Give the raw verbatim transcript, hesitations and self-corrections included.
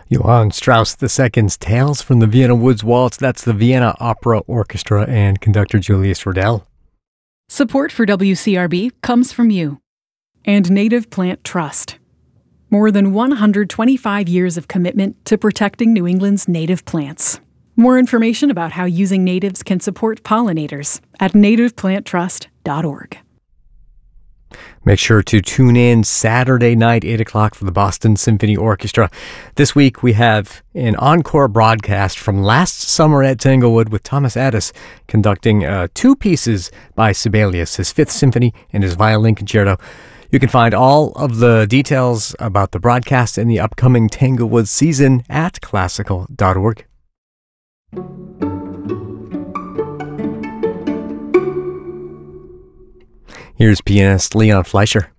Johann Strauss the Second's Tales from the Vienna Woods Waltz. That's the Vienna Opera Orchestra and conductor Julius Rodell. Support for W C R B comes from you and Native Plant Trust. More than one hundred twenty-five years of commitment to protecting New England's native plants. More information about how using natives can support pollinators at native plant trust dot org. Make sure to tune in Saturday night, eight o'clock, for the Boston Symphony Orchestra. This week we have an encore broadcast from last summer at Tanglewood with Thomas Addis conducting uh, two pieces by Sibelius, his Fifth Symphony and his Violin Concerto. You can find all of the details about the broadcast and the upcoming Tanglewood season at classical dot org. Here's pianist Leon Fleischer.